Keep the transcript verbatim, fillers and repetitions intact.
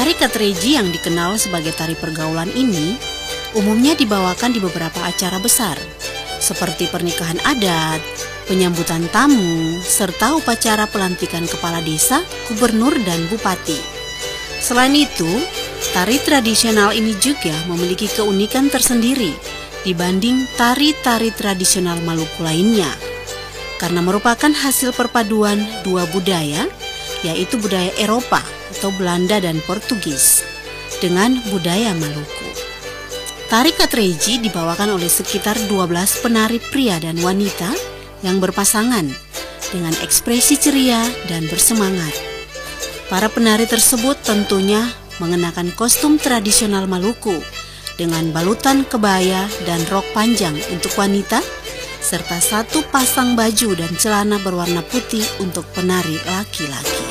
Tari Katreji yang dikenal sebagai tari pergaulan ini umumnya dibawakan di beberapa acara besar, seperti pernikahan adat, penyambutan tamu, serta upacara pelantikan kepala desa, gubernur, dan bupati. Selain itu, tari tradisional ini juga memiliki keunikan tersendiri dibanding tari-tari tradisional Maluku lainnya, karena merupakan hasil perpaduan dua budaya, yaitu budaya Eropa atau Belanda dan Portugis dengan budaya Maluku. Tari Katreji dibawakan oleh sekitar dua belas penari pria dan wanita yang berpasangan dengan ekspresi ceria dan bersemangat. Para penari tersebut tentunya mengenakan kostum tradisional Maluku dengan balutan kebaya dan rok panjang untuk wanita, serta satu pasang baju dan celana berwarna putih untuk penari laki-laki.